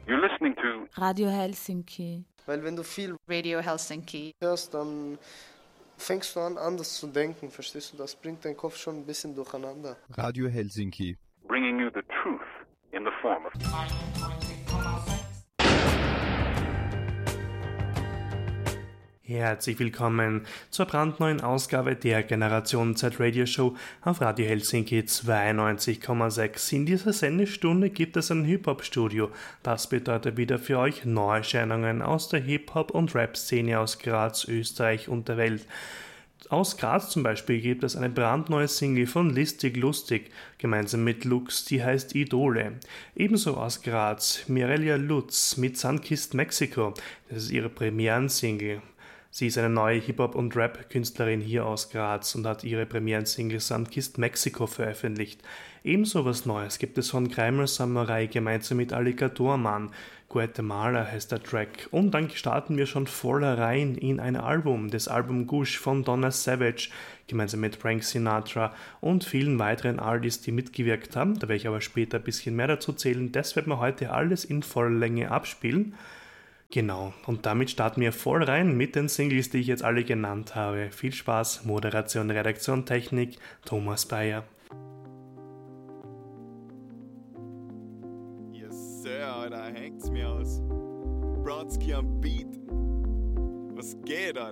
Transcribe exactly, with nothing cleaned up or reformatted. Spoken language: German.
You're listening to Radio Helsinki. Weil wenn du viel Radio Helsinki hörst, dann fängst du an, anders zu denken, verstehst du? Das bringt deinen Kopf schon ein bisschen durcheinander. Radio Helsinki. bringing you the truth in the form of Herzlich willkommen zur brandneuen Ausgabe der Generation Z Radio Show auf Radio Helsinki zweiundneunzig Komma sechs. In dieser Sendestunde gibt es ein Hip-Hop-Studio. Das bedeutet wieder für euch Neuerscheinungen aus der Hip-Hop- und Rap-Szene aus Graz, Österreich und der Welt. Aus Graz zum Beispiel gibt es eine brandneue Single von Listig Lustig, gemeinsam mit Lux, die heißt Idole. Ebenso aus Graz Mirelia Lutz mit Sunkissed Mexico, das ist ihre Premierensingle. Sie ist eine neue Hip-Hop- und Rap-Künstlerin hier aus Graz und hat ihre Premierensingle Sunkissed Mexico veröffentlicht. Ebenso was Neues gibt es von Kreimer Samurai gemeinsam mit Alligator Man. Guatemala heißt der Track. Und dann starten wir schon voll rein in ein Album, das Album Gush von Donna Savage, gemeinsam mit Frank Sinatra und vielen weiteren Artists, die mitgewirkt haben. Da werde ich aber später ein bisschen mehr dazu zählen. Das werden wir heute alles in voller Länge abspielen. Genau, und damit starten wir voll rein mit den Singles, die ich jetzt alle genannt habe. Viel Spaß, Moderation, Redaktion, Technik, Thomas Bayer. Yes, Sir, da hängt's mir aus. Brodsky am Beat. Was geht, Alter?